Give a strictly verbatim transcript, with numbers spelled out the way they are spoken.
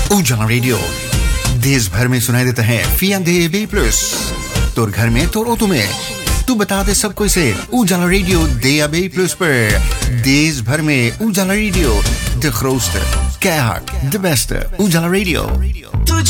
उजाला रेडियो देश भर में सुनाई देता है फियांदे बी प्लस तोर घर में तोर ऑटो में तू बता दे सबको इसे उजाला रेडियो दे बी प्लस पर देश भर में उजाला radio de grootste keihard de beste उजाला रेडियो